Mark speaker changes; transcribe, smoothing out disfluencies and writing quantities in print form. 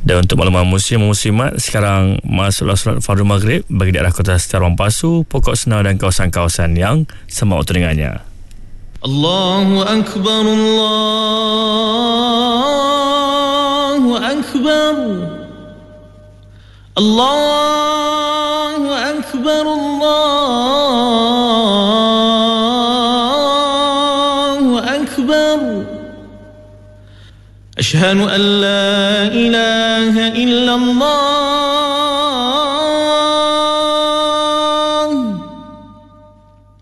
Speaker 1: Dan untuk makluman muslimat, sekarang masuklah solat fardu maghrib bagi daerah Kota Setar, Pasu, Pokok Senau dan kawasan-kawasan yang sama waktu dengannya.
Speaker 2: Allahu Akbar, Allahu Akbar, Allahu Akbar, Allahu Akbar. Ashhadu an la ilaha illallah.